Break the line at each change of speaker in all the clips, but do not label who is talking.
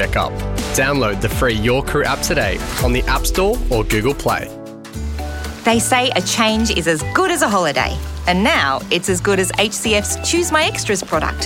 check up. Download the free Your Crew app today on the App Store or Google Play.
They say a change is as good as a holiday, and now it's as good as HCF's Choose My Extras product.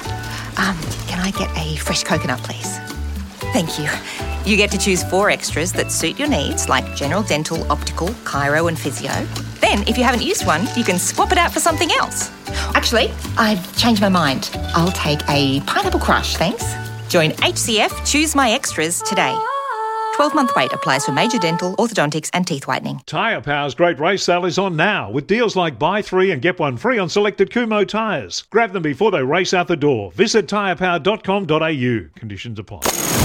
Can I get a fresh coconut, please? Thank you. You get to choose 4 extras that suit your needs, like general dental, optical, chiro and physio. Then, if you haven't used one, you can swap it out for something else. Actually, I've changed my mind. I'll take a pineapple crush, thanks. Join HCF Choose My Extras today. 12-month wait applies for major dental, orthodontics and teeth whitening.
Tyre Power's Great Race Sale is on now, with deals like buy 3 and get 1 free on selected Kumho tyres. Grab them before they race out the door. Visit tyrepower.com.au. Conditions apply.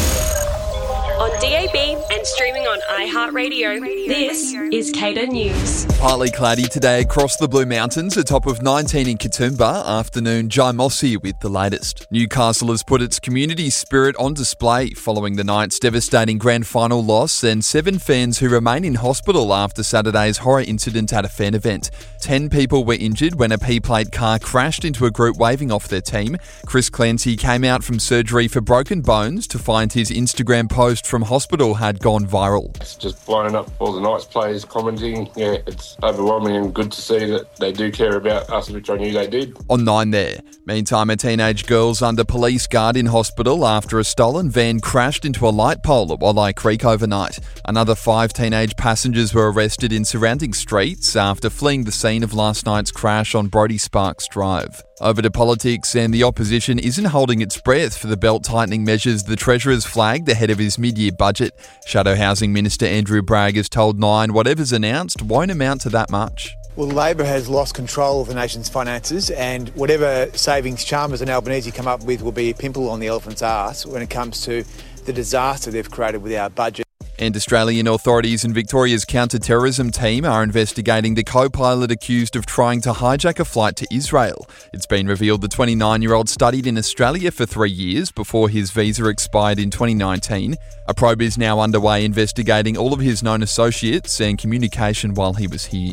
On DAB and streaming on iHeartRadio, this is Cater News.
Partly cloudy today across the Blue Mountains, a top of 19 in Katoomba. Afternoon, Jai Moss here with the latest. Newcastle has put its community spirit on display following the night's devastating grand final loss and 7 fans who remain in hospital after Saturday's horror incident at a fan event. 10 people were injured when a P-plate car crashed into a group waving off their team. Chris Clancy came out from surgery for broken bones to find his Instagram post from hospital had gone viral.
It's just blowing up all the Knights players commenting. Yeah, it's overwhelming and good to see that they do care about us, which I knew they did.
On 9 there. Meantime, a teenage girl's under police guard in hospital after a stolen van crashed into a light pole at Walleye Creek overnight. Another 5 teenage passengers were arrested in surrounding streets after fleeing the scene of last night's crash on Brodie Sparks Drive. Over to politics, and the opposition isn't holding its breath for the belt-tightening measures the Treasurer's flagged ahead of his mid-year budget. Shadow Housing Minister Andrew Bragg has told Nine whatever's announced won't amount to that much.
Well, Labor has lost control of the nation's finances, and whatever savings Chalmers and Albanese come up with will be a pimple on the elephant's arse when it comes to the disaster they've created with our budget.
And Australian authorities and Victoria's counter-terrorism team are investigating the co-pilot accused of trying to hijack a flight to Israel. It's been revealed the 29-year-old studied in Australia for 3 years before his visa expired in 2019. A probe is now underway investigating all of his known associates and communication while he was here.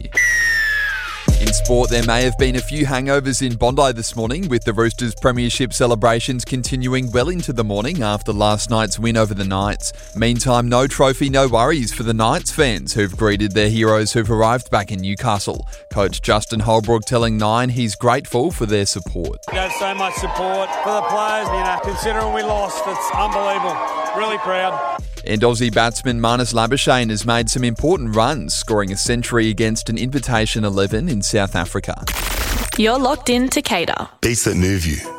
In sport, there may have been a few hangovers in Bondi this morning, with the Roosters' premiership celebrations continuing well into the morning after last night's win over the Knights. Meantime, no trophy, no worries for the Knights fans who've greeted their heroes who've arrived back in Newcastle. Coach Justin Holbrook telling Nine he's grateful for their support.
We gave so much support for the players, considering we lost. It's unbelievable. Really proud.
And Aussie batsman Marnus Labuschagne has made some important runs, scoring a century against an Invitation 11 in South Africa.
You're locked in to Cater.
Beats that move you.